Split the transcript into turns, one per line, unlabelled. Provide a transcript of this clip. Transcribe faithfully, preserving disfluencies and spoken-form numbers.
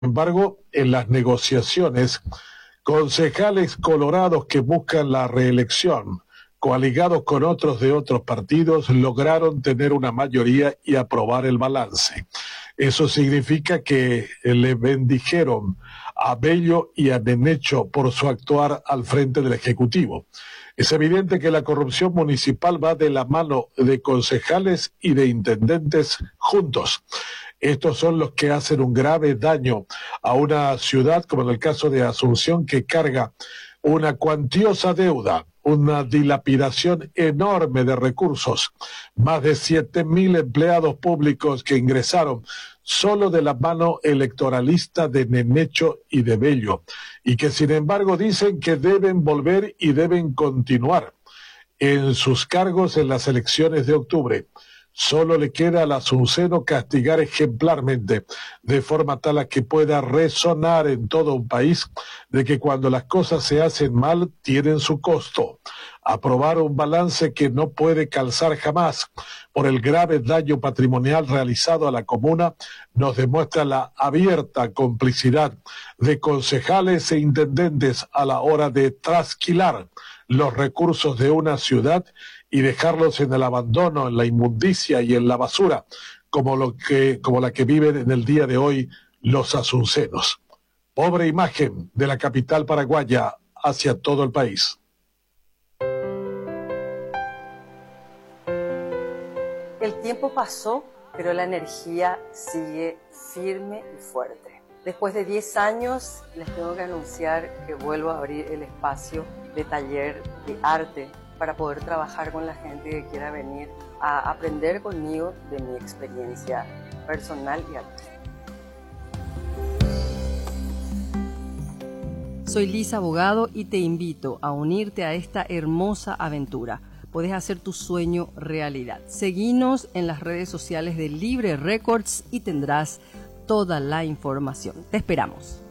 embargo, en las negociaciones, concejales colorados que buscan la reelección, coaligados con otros de otros partidos, lograron tener una mayoría y aprobar el balance. Eso significa que le bendijeron a Bello y a Nenecho por su actuar al frente del Ejecutivo. Es evidente que la corrupción municipal va de la mano de concejales y de intendentes juntos. Estos son los que hacen un grave daño a una ciudad, como en el caso de Asunción, que carga una cuantiosa deuda, una dilapidación enorme de recursos, más de siete mil empleados públicos que ingresaron solo de la mano electoralista de Nenecho y de Bello, y que sin embargo dicen que deben volver y deben continuar en sus cargos en las elecciones de octubre. Solo le queda al asunceno castigar ejemplarmente, de forma tal a que pueda resonar en todo un país de que cuando las cosas se hacen mal tienen su costo. Aprobar un balance que no puede calzar jamás por el grave daño patrimonial realizado a la comuna nos demuestra la abierta complicidad de concejales e intendentes a la hora de trasquilar los recursos de una ciudad y dejarlos en el abandono, en la inmundicia y en la basura, como, lo que, como la que viven en el día de hoy los asuncenos. Pobre imagen de la capital paraguaya hacia todo el país.
El tiempo pasó, pero la energía sigue firme y fuerte. Después de diez años, les tengo que anunciar que vuelvo a abrir el espacio de taller de arte para poder trabajar con la gente que quiera venir a aprender conmigo de mi experiencia personal y artística.
Soy Lisa Abogado y te invito a unirte a esta hermosa aventura. Puedes hacer tu sueño realidad. Seguinos en las redes sociales de Libre Records y tendrás toda la información. Te esperamos.